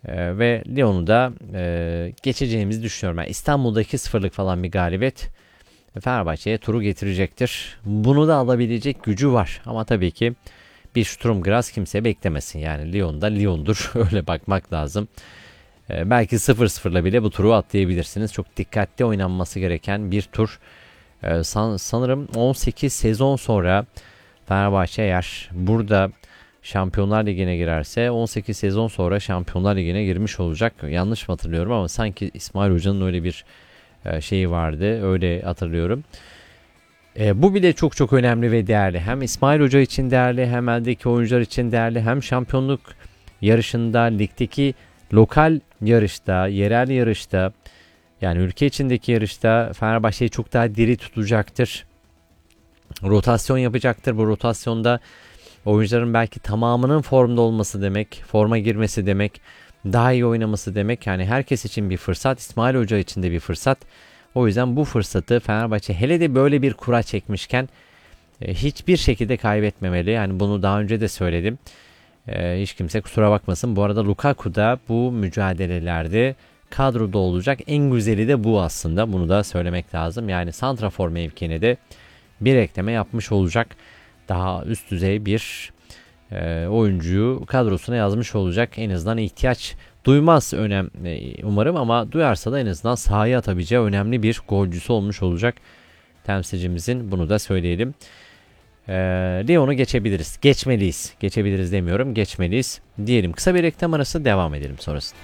Ve Lyon'u da geçeceğimizi düşünüyorum. Yani İstanbul'da 2-0'lık falan bir galibiyet Fenerbahçe'ye turu getirecektir. Bunu da alabilecek gücü var. Ama tabii ki bir Sturm Graz kimse beklemesin. Yani Lyon da Lyon'dur. Öyle bakmak lazım. Belki 0-0'la bile bu turu atlayabilirsiniz. Çok dikkatli oynanması gereken bir tur. Sanırım 18 sezon sonra Fenerbahçe eğer burada Şampiyonlar Ligi'ne girerse 18 sezon sonra Şampiyonlar Ligi'ne girmiş olacak. Yanlış mı hatırlıyorum ama sanki İsmail Hoca'nın öyle bir şeyi vardı. Öyle hatırlıyorum. Bu bile çok çok önemli ve değerli. Hem İsmail Hoca için değerli, hem eldeki oyuncular için değerli, hem şampiyonluk yarışında, ligdeki lokal yarışta, yerel yarışta, yani ülke içindeki yarışta Fenerbahçe'yi çok daha diri tutacaktır. Rotasyon yapacaktır. Bu rotasyonda oyuncuların belki tamamının formda olması demek, forma girmesi demek, daha iyi oynaması demek. Yani herkes için bir fırsat, İsmail Hoca için de bir fırsat. O yüzden bu fırsatı Fenerbahçe hele de böyle bir kura çekmişken hiçbir şekilde kaybetmemeli. Yani bunu daha önce de söyledim. Hiç kimse kusura bakmasın. Bu arada Lukaku da bu mücadelelerde kadroda olacak. En güzeli de bu aslında. Bunu da söylemek lazım. Yani santrafor mevkiine de bir ekleme yapmış olacak. Daha üst düzey bir oyuncuyu kadrosuna yazmış olacak. En azından ihtiyaç duymaz umarım, ama duyarsa da en azından sahaya atabileceği önemli bir golcüsü olmuş olacak temsilcimizin. Bunu da söyleyelim. Lyon'u geçebiliriz. Geçmeliyiz. Geçebiliriz demiyorum. Geçmeliyiz diyelim. Kısa bir reklam arası, devam edelim sonrasında.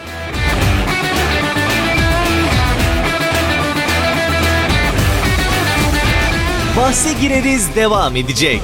Bahse gireriz devam edecek.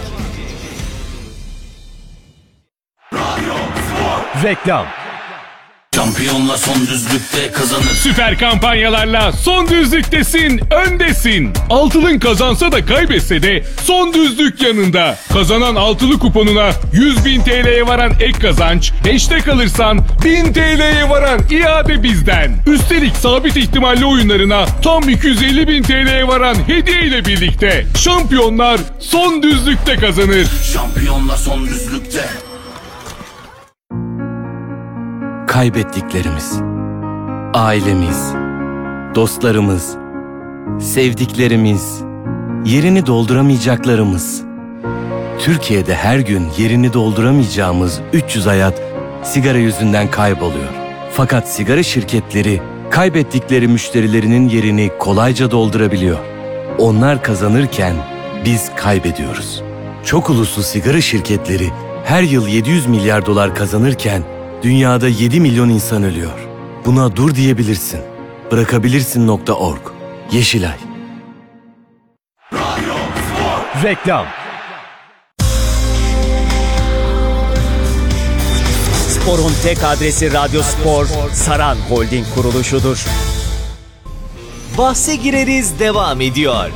Reklam. Şampiyonla son düzlükte kazanır. Süper kampanyalarla son düzlüktesin, öndesin. Altılın kazansa da kaybetse de son düzlük yanında. Kazanan altılı kuponuna 100.000 TL'ye varan ek kazanç, 5'te kalırsan 1000 TL'ye varan iade bizden. Üstelik sabit ihtimalli oyunlarına tam 250.000 TL'ye varan hediye ile birlikte şampiyonlar son düzlükte kazanır. Şampiyonla son düzlükte. Kaybettiklerimiz, ailemiz, dostlarımız, sevdiklerimiz, yerini dolduramayacaklarımız. Türkiye'de her gün yerini dolduramayacağımız 300 hayat sigara yüzünden kayboluyor. Fakat sigara şirketleri kaybettikleri müşterilerinin yerini kolayca doldurabiliyor. Onlar kazanırken biz kaybediyoruz. Çok uluslu sigara şirketleri her yıl 700 milyar dolar kazanırken dünyada 7 milyon insan ölüyor. Buna dur diyebilirsin. Bırakabilirsin.org. Yeşilay. Reklam. Spor'un tek adresi Radyo Spor, Saran Holding kuruluşudur. Bahse gireriz devam ediyor.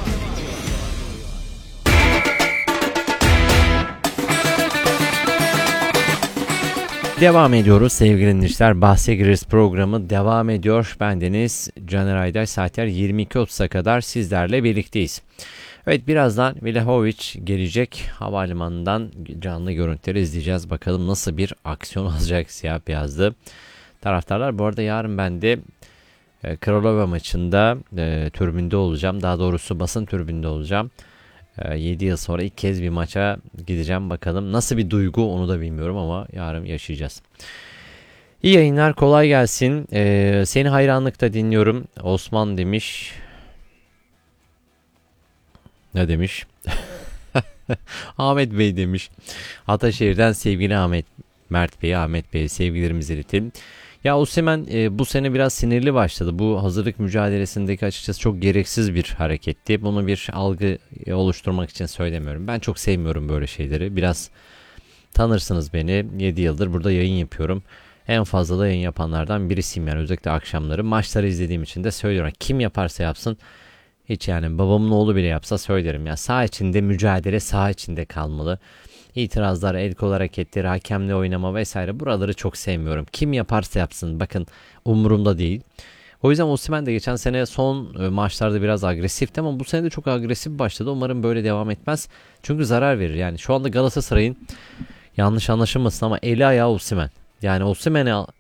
Devam ediyoruz sevgili dinleyiciler. Bahse gireriz programı devam ediyor. Bendeniz Caner Aydaş. Saatler 22.30'a kadar sizlerle birlikteyiz. Evet, birazdan Vlahovic gelecek. Havalimanından canlı görüntüleri izleyeceğiz. Bakalım nasıl bir aksiyon alacak siyah beyazlı taraftarlar. Bu arada yarın ben de Kralova maçında tribünde olacağım. Daha doğrusu basın tribünde olacağım. 7 yıl sonra ilk kez bir maça gideceğim. Bakalım nasıl bir duygu, onu da bilmiyorum ama yarın yaşayacağız. İyi yayınlar, kolay gelsin. Seni hayranlıkla dinliyorum. Osman demiş. Ne demiş? Ahmet Bey demiş. Ataşehir'den sevgili Mert Bey'e, Ahmet Bey'e sevgilerimizi iletelim. Ya Osimhen bu sene biraz sinirli başladı. Bu hazırlık mücadelesindeki açıkçası çok gereksiz bir hareketti. Bunu bir algı oluşturmak için söylemiyorum. Ben çok sevmiyorum böyle şeyleri. Biraz tanırsınız beni. 7 yıldır burada yayın yapıyorum. En fazla da yayın yapanlardan birisiyim yani, özellikle akşamları. Maçları izlediğim için de söylüyorum. Kim yaparsa yapsın. Hiç yani babamın oğlu bile yapsa söylerim. Ya saha içinde mücadele, saha içinde kalmalı. İtirazlar, el kol hareketleri, hakemle oynama vesaire, buraları çok sevmiyorum. Kim yaparsa yapsın, bakın umurumda değil. O yüzden Osimhen de geçen sene son maçlarda biraz agresifti ama bu sene de çok agresif başladı. Umarım böyle devam etmez. Çünkü zarar verir. Yani şu anda Galatasaray'ın, yanlış anlaşılmasın ama eli ayağı Osimhen. Yani Osimhen'e